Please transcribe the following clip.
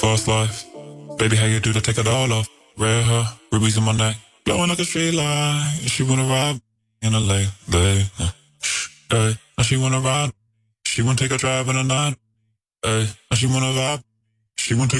Fast life. Baby, how you do to take it all off? Red hair, rubies in my neck, blowing like a street light. She wanna ride in LA, babe. Hey, now she wanna ride. She wanna take a drive in the night. Hey, now she wanna vibe. She wanna take